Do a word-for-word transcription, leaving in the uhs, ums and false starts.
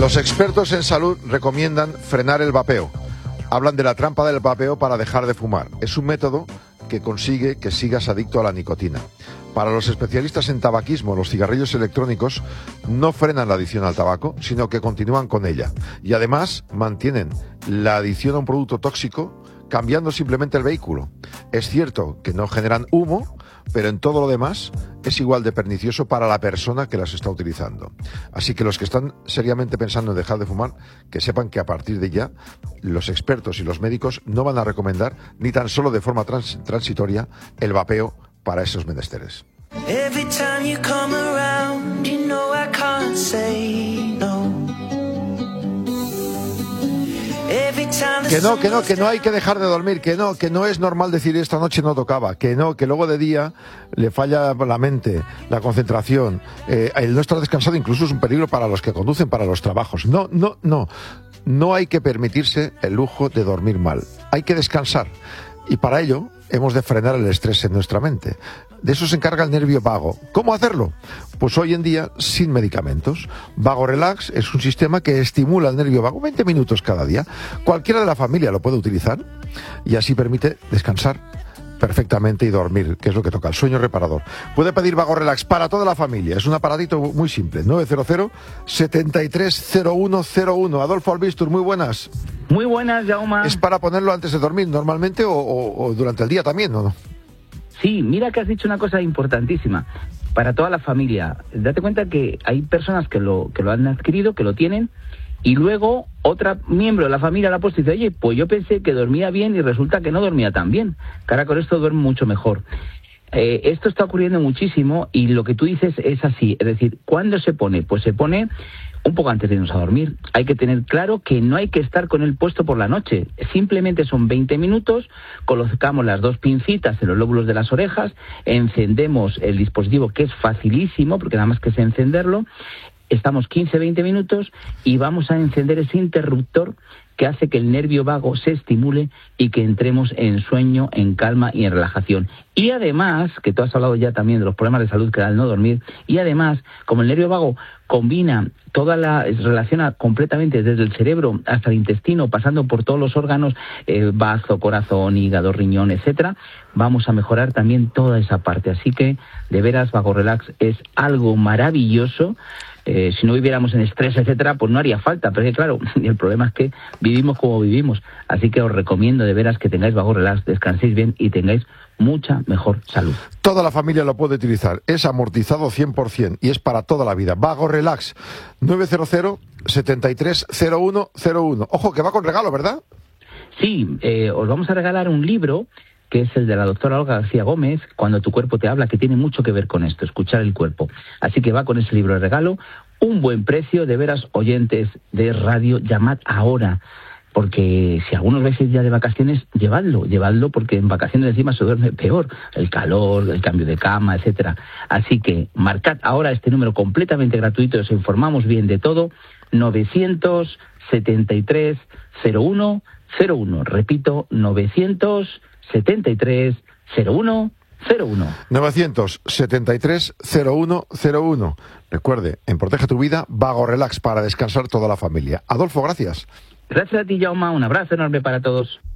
Los expertos en salud recomiendan frenar el vapeo. Hablan de la trampa del vapeo para dejar de fumar. Es un método que consigue que sigas adicto a la nicotina. Para los especialistas en tabaquismo, los cigarrillos electrónicos no frenan la adicción al tabaco, sino que continúan con ella. Y además mantienen la adicción a un producto tóxico cambiando simplemente el vehículo. Es cierto que no generan humo, pero en todo lo demás es igual de pernicioso para la persona que las está utilizando. Así que los que están seriamente pensando en dejar de fumar, que sepan que a partir de ya los expertos y los médicos no van a recomendar, ni tan solo de forma trans- transitoria, el vapeo para esos menesteres. Every time you come around, you know I can't say no. Que no, que no, que no hay que dejar de dormir, que no, que no es normal decir esta noche no tocaba, que no, que luego de día le falla la mente, la concentración, eh, el no estar descansado incluso es un peligro para los que conducen, para los trabajos. No, no, no, no hay que permitirse el lujo de dormir mal, hay que descansar y para ello hemos de frenar el estrés en nuestra mente. De eso se encarga el nervio vago. ¿Cómo hacerlo? Pues hoy en día sin medicamentos. Vago Relax es un sistema que estimula el nervio vago veinte minutos cada día. Cualquiera de la familia lo puede utilizar y así permite descansar perfectamente y dormir, que es lo que toca, el sueño reparador. Puede pedir Vago Relax para toda la familia. Es un aparatito muy simple. nueve cero cero, setenta y tres cero uno cero uno. Adolfo Albistur, muy buenas. Muy buenas, Jaume. ¿Es para ponerlo antes de dormir normalmente o, o, o durante el día también, o no? Sí, mira que has dicho una cosa importantísima. Para toda la familia. Date cuenta que hay personas que lo, que lo han adquirido, que lo tienen, y luego otra miembro de la familia la ha puesto y dice, oye, pues yo pensé que dormía bien y resulta que no dormía tan bien. Que ahora con esto duermo mucho mejor. Eh, esto está ocurriendo muchísimo y lo que tú dices es así. Es decir, ¿cuándo se pone? Pues se pone un poco antes de irnos a dormir. Hay que tener claro que no hay que estar con él puesto por la noche. Simplemente son veinte minutos, colocamos las dos pincitas en los lóbulos de las orejas, encendemos el dispositivo, que es facilísimo, porque nada más que es encenderlo, estamos quince a veinte minutos y vamos a encender ese interruptor que hace que el nervio vago se estimule y que entremos en sueño, en calma y en relajación. Y además, que tú has hablado ya también de los problemas de salud que da el no dormir, y además, como el nervio vago combina toda la, relaciona completamente desde el cerebro hasta el intestino, pasando por todos los órganos, eh, bazo, corazón, hígado, riñón, etcétera, vamos a mejorar también toda esa parte. Así que, de veras, Vago Relax es algo maravilloso. Eh, si no viviéramos en estrés, etcétera, pues no haría falta, pero es que, claro, el problema es que vivimos como vivimos, así que os recomiendo de veras que tengáis Vago Relax, descanséis bien y tengáis mucha mejor salud. Toda la familia lo puede utilizar, es amortizado cien por ciento y es para toda la vida. Vago Relax, nueve cero cero, setenta y tres cero uno cero uno. Ojo, que va con regalo, ¿verdad? Sí, eh, os vamos a regalar un libro que es el de la doctora Olga García Gómez, Cuando tu cuerpo te habla, que tiene mucho que ver con esto, escuchar el cuerpo. Así que va con ese libro de regalo, un buen precio, de veras, oyentes de radio, llamad ahora, porque si algunos veces ya de vacaciones, llevadlo, llevadlo, porque en vacaciones encima se duerme peor, el calor, el cambio de cama, etcétera. Así que marcad ahora este número completamente gratuito, os informamos bien de todo, novecientos setenta y tres cero uno cero uno, repito, novecientos setenta y tres cero uno cero uno. novecientos setenta y tres cero uno cero uno. Recuerde, en Protege tu Vida, Vago Relax para descansar toda la familia. Adolfo, gracias. Gracias a ti, Jaume. Un abrazo enorme para todos.